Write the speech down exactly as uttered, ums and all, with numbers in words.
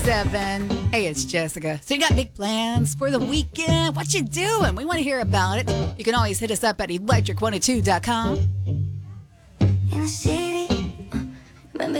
Seven. Hey, it's Jessica. So you got big plans for the weekend? What you doing? We want to hear about it. You can always hit us up at electric one oh two dot com. You see